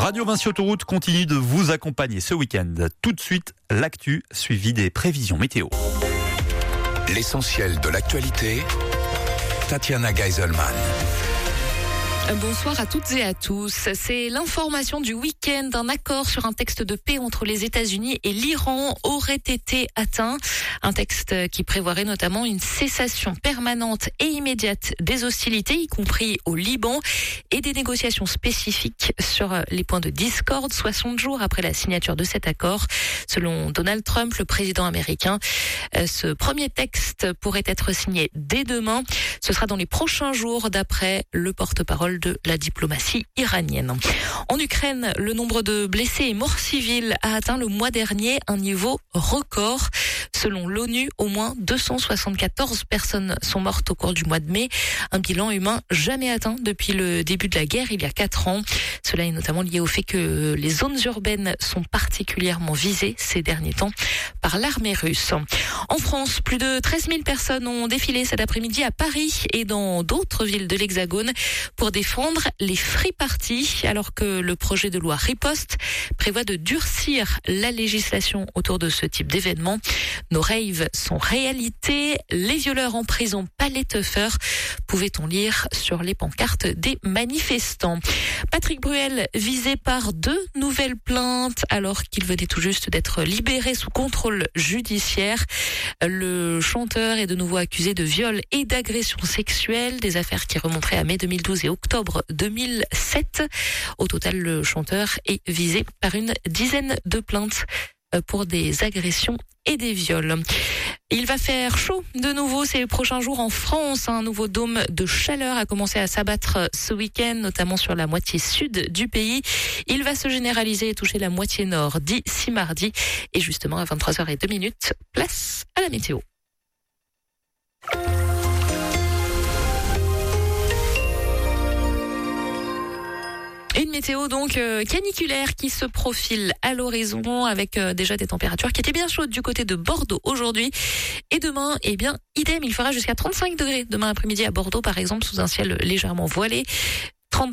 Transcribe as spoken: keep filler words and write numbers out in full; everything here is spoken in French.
Radio Vinci Autoroute continue de vous accompagner ce week-end. Tout de suite, l'actu suivi des prévisions météo. L'essentiel de l'actualité, Tatiana Geiselman. Bonsoir à toutes et à tous. C'est l'information du week-end. Un accord sur un texte de paix entre les États-Unis et l'Iran aurait été atteint. Un texte qui prévoirait notamment une cessation permanente et immédiate des hostilités, y compris au Liban, et des négociations spécifiques sur les points de discorde, soixante jours après la signature de cet accord. Selon Donald Trump, le président américain, ce premier texte pourrait être signé dès demain. Ce sera dans les prochains jours, d'après le porte-parole de la diplomatie iranienne. En Ukraine, le nombre de blessés et morts civils a atteint le mois dernier un niveau record. Selon l'ONU, au moins deux cent soixante-quatorze personnes sont mortes au cours du mois de mai. Un bilan humain jamais atteint depuis le début de la guerre, il y a quatre ans. Cela est notamment lié au fait que les zones urbaines sont particulièrement visées ces derniers temps par l'armée russe. En France, plus de treize mille personnes ont défilé cet après-midi à Paris et dans d'autres villes de l'Hexagone pour défendre les free parties, alors que le projet de loi Riposte prévoit de durcir la législation autour de ce type d'événement. Nos raves sont réalité. Les violeurs en prison, pas les teufeurs, pouvait-on lire sur les pancartes des manifestants. Patrick Bruel visé par deux nouvelles plaintes alors qu'il venait tout juste d'être libéré sous contrôle judiciaire. Le chanteur est de nouveau accusé de viol et d'agression sexuelle, des affaires qui remonteraient à mai deux mille douze et octobre deux mille sept. Au total, le chanteur est visé par une dizaine de plaintes pour des agressions et des viols. Il va faire chaud de nouveau ces prochains jours en France. Un nouveau dôme de chaleur a commencé à s'abattre ce week-end, notamment sur la moitié sud du pays. Il va se généraliser et toucher la moitié nord d'ici mardi. Et justement, à vingt-trois heures zéro deux, place à la météo. Une météo donc euh, caniculaire qui se profile à l'horizon avec euh, déjà des températures qui étaient bien chaudes du côté de Bordeaux aujourd'hui. Et demain, eh bien, idem, il fera jusqu'à trente-cinq degrés demain après-midi à Bordeaux par exemple, sous un ciel légèrement voilé.